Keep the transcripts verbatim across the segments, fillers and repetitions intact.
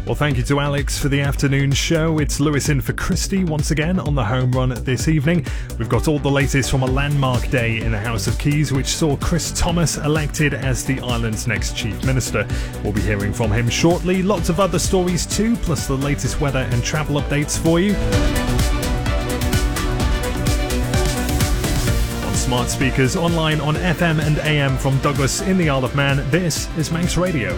Well, thank you to Alex for the afternoon show. It's Lewis in for Christy once again on the home run this evening. We've got all the latest from a landmark day in the House of Keys, which saw Chris Thomas elected as the island's next Chief Minister. We'll be hearing from him shortly. Lots of other stories too, plus the latest weather and travel updates for you. On smart speakers, online on F M and A M from Douglas in the Isle of Man, this is Manx Radio.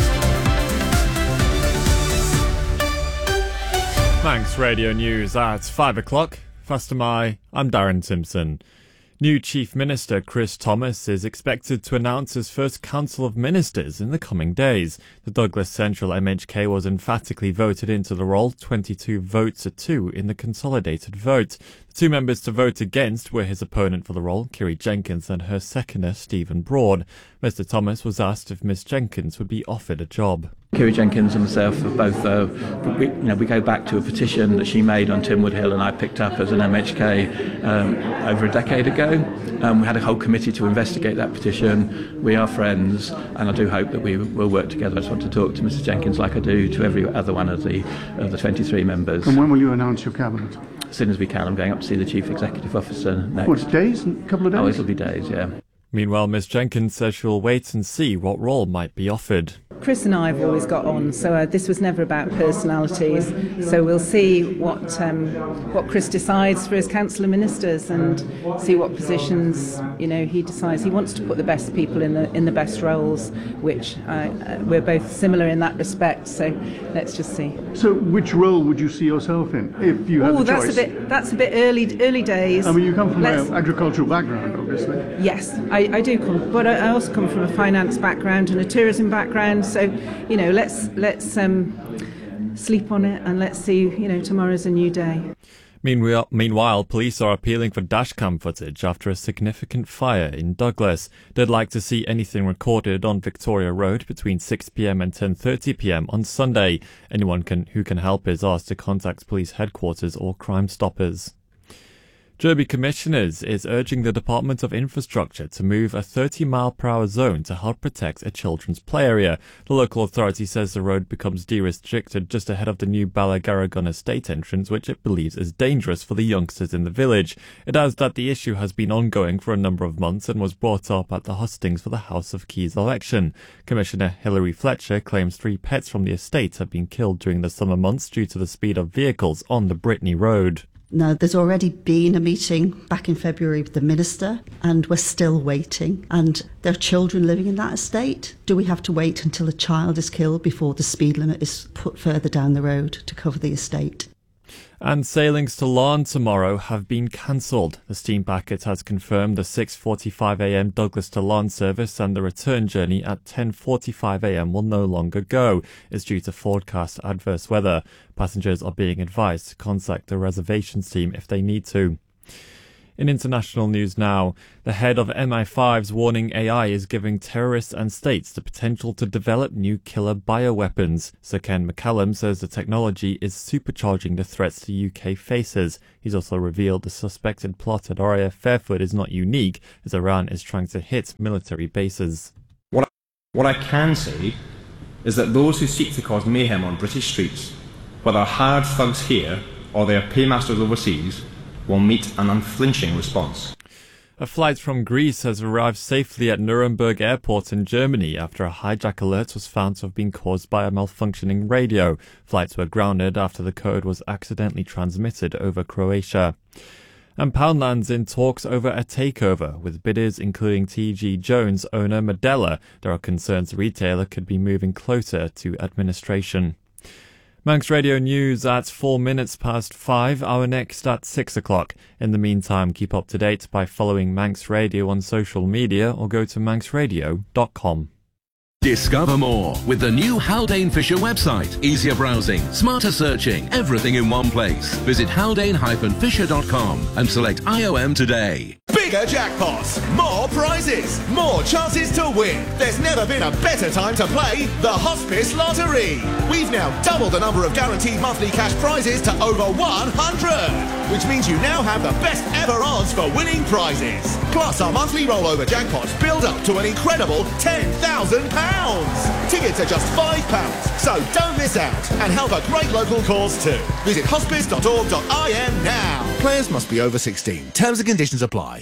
Manx Radio News at five o'clock. First am I, I'm Darren Simpson. New Chief Minister Chris Thomas is expected to announce his first Council of Ministers in the coming days. The Douglas Central M H K was emphatically voted into the role, twenty-two votes to two in the consolidated vote. The two members to vote against were his opponent for the role, Kiri Jenkins, and her seconder, Stephen Broad. Mister Thomas was asked if Miss Jenkins would be offered a job. Kiri Jenkins and myself have both, uh, we, you know, we go back to a petition that she made on Tinwood Hill and I picked up as an M H K um, over a decade ago. Um, we had a whole committee to investigate that petition. We are friends, and I do hope that we will work together. I just want to talk to Missus Jenkins like I do to every other one of the of the twenty-three members. And when will you announce your cabinet? As soon as we can. I'm going up to see the Chief Executive Officer next. What, days? A couple of days? Oh, it'll be days, yeah. Meanwhile, Miss Jenkins says she'll wait and see what role might be offered. Chris and I have always got on, so uh, this was never about personalities. So we'll see what um, what Chris decides for his Council of Ministers and see what positions, you know, he decides. He wants to put the best people in the in the best roles, which uh, uh, we're both similar in that respect. So let's just see. So which role would you see yourself in if you had Ooh, the choice? that's a bit that's a bit early early days. I mean, you come from let's, an agricultural background, obviously. Yes, I, I do come, but I also come from a finance background and a tourism background. So, you know, let's let's um, sleep on it and let's see. You know, tomorrow's a new day. Meanwhile, meanwhile, police are appealing for dashcam footage after a significant fire in Douglas. They'd like to see anything recorded on Victoria Road between six p.m. and ten thirty p.m. on Sunday. Anyone can who can help is asked to contact police headquarters or Crime Stoppers. Derby Commissioners is urging the Department of Infrastructure to move a thirty mile per hour zone to help protect a children's play area. The local authority says the road becomes de-restricted just ahead of the new Ballagaragon estate entrance, which it believes is dangerous for the youngsters in the village. It adds that the issue has been ongoing for a number of months and was brought up at the hustings for the House of Keys election. Commissioner Hilary Fletcher claims three pets from the estate have been killed during the summer months due to the speed of vehicles on the Brittany Road. Now, there's already been a meeting back in February with the Minister, and we're still waiting. And there are children living in that estate. Do we have to wait until a child is killed before the speed limit is put further down the road to cover the estate? And sailings to Larne tomorrow have been cancelled. The steam packet has confirmed the six forty-five a.m. Douglas to Larne service and the return journey at ten forty-five a.m. will no longer go. It's due to forecast adverse weather. Passengers are being advised to contact the reservations team if they need to. In international news now, the head of M I five's warning A I is giving terrorists and states the potential to develop new killer bioweapons. Sir Ken McCallum says the technology is supercharging the threats the U K faces. He's also revealed the suspected plot at R A F Fairford is not unique, as Iran is trying to hit military bases. What I, what I can say is that those who seek to cause mayhem on British streets, whether hard thugs here or their paymasters overseas, will meet an unflinching response. A flight from Greece has arrived safely at Nuremberg Airport in Germany after a hijack alert was found to have been caused by a malfunctioning radio. Flights were grounded after the code was accidentally transmitted over Croatia. And Poundland's in talks over a takeover, with bidders including T G Jones owner Medela. There are concerns the retailer could be moving closer to administration. Manx Radio News at four minutes past five, our next at six o'clock. In the meantime, keep up to date by following Manx Radio on social media or go to manx radio dot com. Discover more with the new Haldane Fisher website. Easier browsing, smarter searching, everything in one place. Visit haldane dash fisher dot com and select I O M today. Bigger jackpots, more prizes, more chances to win. There's never been a better time to play the Hospice Lottery. We've now doubled the number of guaranteed monthly cash prizes to over one hundred, which means you now have the best ever odds for winning prizes. Plus, our monthly rollover jackpots build up to an incredible ten thousand pounds. Tickets are just five pounds. So don't miss out and help a great local cause too. Visit hospice dot org dot I N now. Players must be over sixteen. Terms and conditions apply.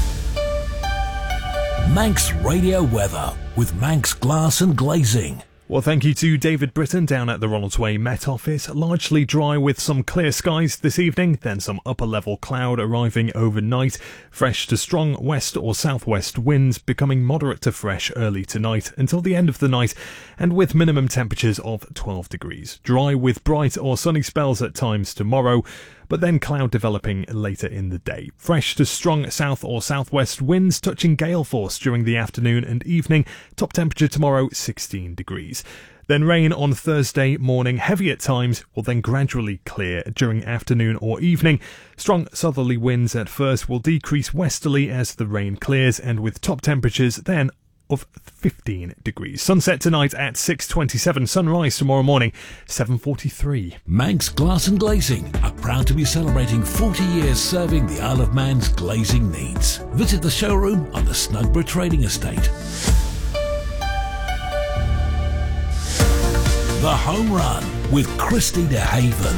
Manx Radio Weather with Manx Glass and Glazing. Well, thank you to David Britton down at the Ronaldsway Met Office. Largely dry with some clear skies this evening, then some upper level cloud arriving overnight. Fresh to strong west or southwest winds becoming moderate to fresh early tonight until the end of the night, and with minimum temperatures of twelve degrees. Dry with bright or sunny spells at times tomorrow, but then cloud developing later in the day. Fresh to strong south or southwest winds touching gale force during the afternoon and evening. Top temperature tomorrow sixteen degrees. Then rain on Thursday morning, heavy at times, will then gradually clear during afternoon or evening. Strong southerly winds at first will decrease westerly as the rain clears, and with top temperatures then of fifteen degrees. Sunset tonight at six twenty-seven. Sunrise tomorrow morning, seven forty-three. Manx Glass and Glazing are proud to be celebrating forty years serving the Isle of Man's glazing needs. Visit the showroom on the Snugborough Trading Estate. The Home Run with Christy de Haven.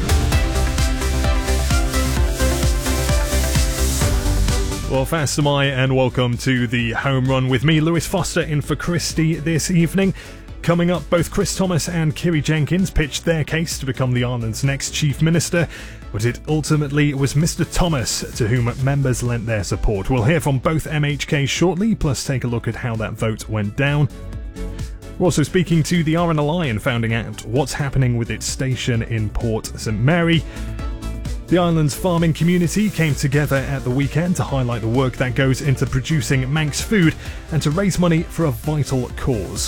Well, fast am I, and welcome to the Home Run with me, Lewis Foster, in for Christy this evening. Coming up, both Chris Thomas and Kiri Jenkins pitched their case to become the island's next Chief Minister, but it ultimately was Mister Thomas to whom members lent their support. We'll hear from both M H Ks shortly, plus take a look at how that vote went down. We're also speaking to the R N L I and finding out what's happening with its station in Port St Mary. The island's farming community came together at the weekend to highlight the work that goes into producing Manx food and to raise money for a vital cause.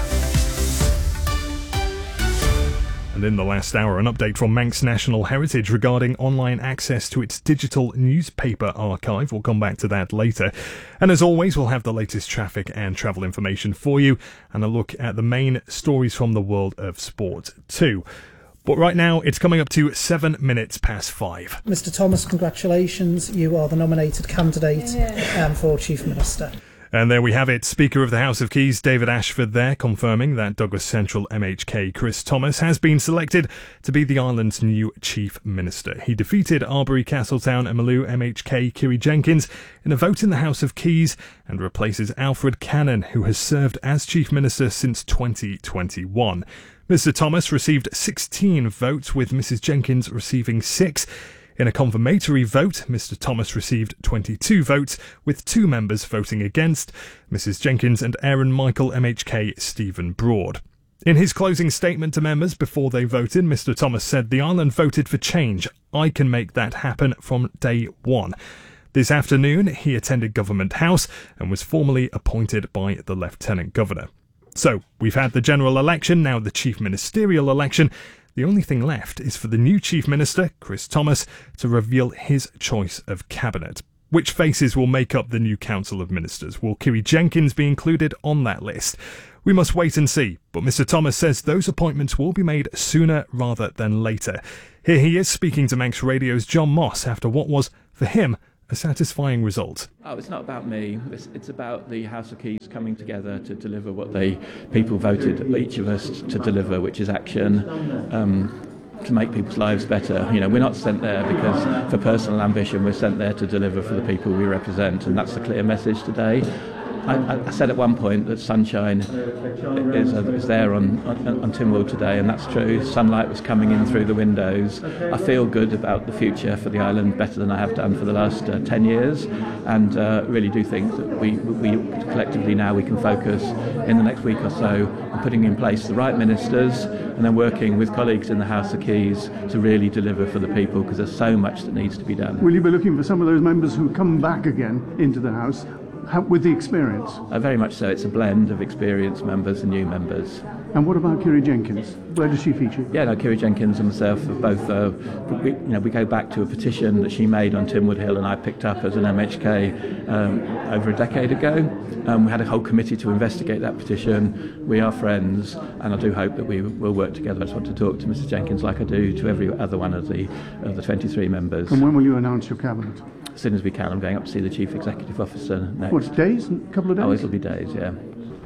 And in the last hour, an update from Manx National Heritage regarding online access to its digital newspaper archive. We'll come back to that later. And as always, we'll have the latest traffic and travel information for you, and a look at the main stories from the world of sport too. But right now, it's coming up to seven minutes past five. Mister Thomas, congratulations. You are the nominated candidate um, for Chief Minister. And there we have it. Speaker of the House of Keys, David Ashford there, confirming that Douglas Central M H K Chris Thomas has been selected to be the island's new Chief Minister. He defeated Arbury Castletown and Maloo M H K Kiri Jenkins in a vote in the House of Keys and replaces Alfred Cannon, who has served as Chief Minister since twenty twenty-one. Mister Thomas received sixteen votes, with Missus Jenkins receiving six. In a confirmatory vote, Mister Thomas received twenty-two votes, with two members voting against, Missus Jenkins and Aaron Michael M H K Stephen Broad. In his closing statement to members before they voted, Mister Thomas said, "The island voted for change. I can make that happen from day one." This afternoon, he attended Government House and was formally appointed by the Lieutenant Governor. So, we've had the general election, now the Chief Ministerial election. The only thing left is for the new Chief Minister, Chris Thomas, to reveal his choice of cabinet. Which faces will make up the new Council of Ministers? Will Kiri Jenkins be included on that list? We must wait and see, but Mister Thomas says those appointments will be made sooner rather than later. Here he is speaking to Manx Radio's John Moss after what was, for him, a satisfying result. Oh, it's not about me. It's, it's about the House of Keys coming together to deliver what the people voted each of us to deliver, which is action um, to make people's lives better. You know, we're not sent there because for personal ambition. We're sent there to deliver for the people we represent, and that's the clear message today. I, I said at one point that sunshine is, uh, is there on, on, on Tynwald today, and that's true. Sunlight was coming in through the windows. I feel good about the future for the island, better than I have done for the last uh, ten years, and uh, really do think that we, we collectively now we can focus in the next week or so on putting in place the right ministers and then working with colleagues in the House of Keys to really deliver for the people, because there's so much that needs to be done. Will you be looking for some of those members who come back again into the House with the experience? Uh, very much so. It's a blend of experienced members and new members. And what about Kiri Jenkins? Where does she feature? Yeah, no, Kiri Jenkins and myself have both, uh, we, you know, we go back to a petition that she made on Tynwald Hill and I picked up as an M H K um, over a decade ago. Um, we had a whole committee to investigate that petition. We are friends, and I do hope that we will work together. I just want to talk to Missus Jenkins like I do to every other one of the, of the twenty-three members. And when will you announce your cabinet? As soon as we can. I'm going up to see the Chief Executive Officer next. What, days? A couple of days? Oh, it'll be days, yeah.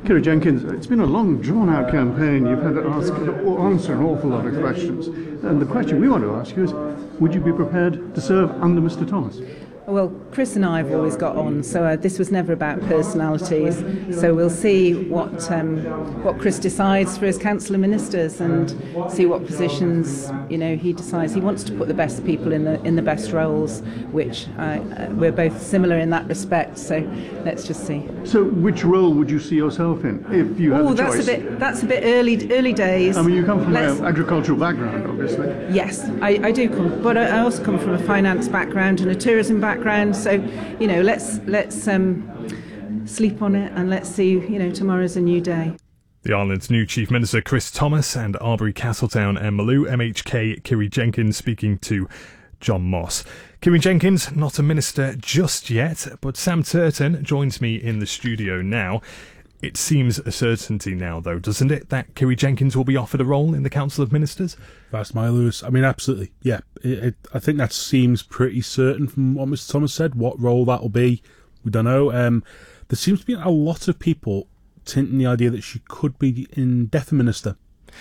Kiri Jenkins, it's been a long, drawn-out campaign. You've had to ask, answer an awful lot of questions. And the question we want to ask you is, would you be prepared to serve under Mr Thomas? Well, Chris and I have always got on, so uh, this was never about personalities. So we'll see what um, what Chris decides for his council of ministers, and see what positions you know he decides. He wants to put the best people in the in the best roles, which uh, uh, we're both similar in that respect. So let's just see. So, which role would you see yourself in if you had Oh, the that's choice? a bit that's a bit early early days. I mean, you come from Let's- an agricultural background, obviously. Yes, I, I do come, but I I also come from a finance background and a tourism background. So, you know, let's let's um, sleep on it, and let's see. You know, tomorrow's a new day. The island's new Chief Minister Chris Thomas and Arbury Castletown and Maloo M H K Kiri Jenkins speaking to John Moss. Kiri Jenkins, not a minister just yet, but Sam Turton joins me in the studio now. It seems a certainty now, though, doesn't it, that Kiri Jenkins will be offered a role in the Council of Ministers? That's my Lewis. I mean, absolutely. Yeah, it, it, I think that seems pretty certain from what Mister Thomas said. What role that will be, we don't know. Um, there seems to be a lot of people tinting the idea that she could be in Deaf Minister.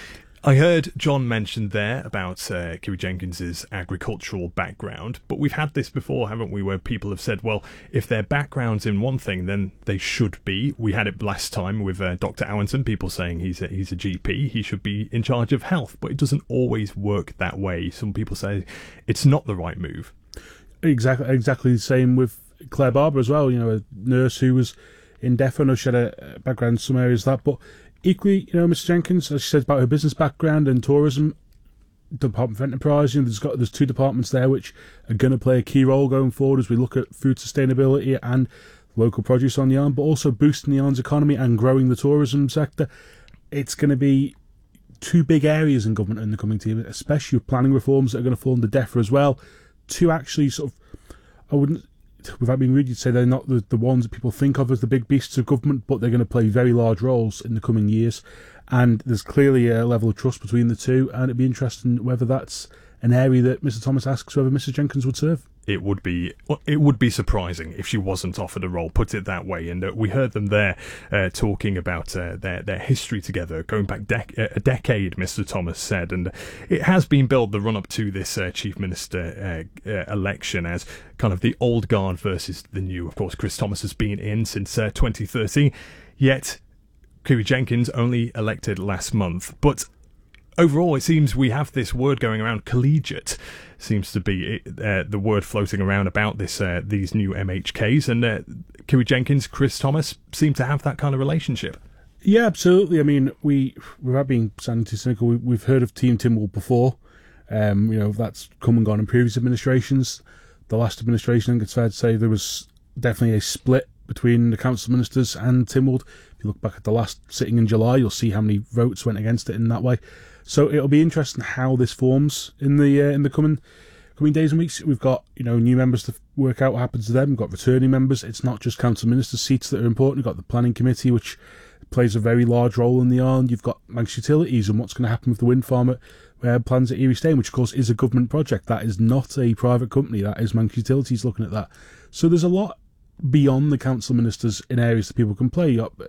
I heard John mention there about uh, Kiri Jenkins's agricultural background, but we've had this before, haven't we, where people have said, well, if their background's in one thing, then they should be. We had it last time with uh, Doctor Owenson, people saying he's a, he's a G P, he should be in charge of health, but it doesn't always work that way. Some people say it's not the right move. Exactly, exactly the same with Claire Barber as well, you know, a nurse who was in Deaf. I know she had a background in some areas of that, but equally, you know, Mister Jenkins, as she said about her business background and tourism, Department for Enterprise, you know, there's got there's two departments there which are going to play a key role going forward as we look at food sustainability and local produce on the island, but also boosting the island's economy and growing the tourism sector. It's going to be two big areas in government in the coming year, especially with planning reforms that are going to fall under DEFRA as well, to actually sort of, I wouldn't, without being rude, you'd say they're not the, the ones that people think of as the big beasts of government, but they're going to play very large roles in the coming years. And there's clearly a level of trust between the two, and it'd be interesting whether that's an area that Mister Thomas asks whether Missus Jenkins would serve. It would be it would be surprising if she wasn't offered a role, put it that way. And uh, we heard them there uh, talking about uh, their their history together, going back dec- a decade, Mister Thomas said. And it has been billed, the run-up to this uh, Chief Minister uh, uh, election, as kind of the old guard versus the new. Of course, Chris Thomas has been in since uh, twenty thirteen, yet Kiri Jenkins only elected last month. But overall, it seems we have this word going around, collegiate, seems to be uh, the word floating around about this uh, these new M H Ks, and uh, Kiri Jenkins, Chris Thomas seem to have that kind of relationship. Yeah, absolutely. I mean, we, without being sounding too cynical, we, we've heard of Team Tynwald before. Um, you know, that's come and gone in previous administrations. The last administration, I think it's fair to say, there was definitely a split between the council ministers and Tynwald. If you look back at the last sitting in July, you'll see how many votes went against it in that way. So it'll be interesting how this forms in the uh, in the coming coming days and weeks. We've got, you know, new members to work out what happens to them. We've got returning members. It's not just council ministers' seats that are important. We've got the planning committee, which plays a very large role in the island. You've got Manx Utilities and what's going to happen with the wind farm at uh, plans at Erie Stane, which of course is a government project. That is not a private company. That is Manx Utilities looking at that. So there's a lot beyond the council ministers in areas that people can play.